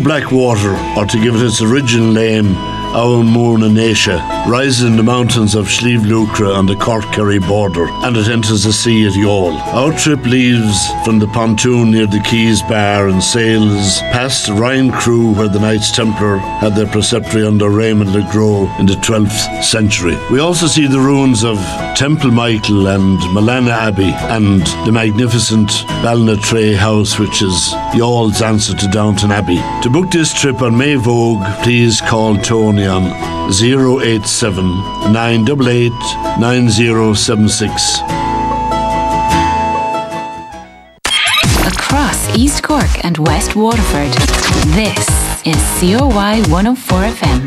Blackwater, or to give it its original name, Aumurna Natia, rises in the mountains of Slieve Lucra on the Cork-Kerry border, and it enters the sea at Youghal. Our trip leaves from the pontoon near the Keys Bar and sails past Ryan Crew, where the Knights Templar had their preceptory under Raymond le Gros in the 12th century. We also see the ruins of Temple Michael and Malana Abbey, and the magnificent Ballinatray House, which is Youghall's answer to Downton Abbey. To book this trip on May Vogue, please call Tony on 087 988 9076. Across East Cork and West Waterford, this is COY 104 FM.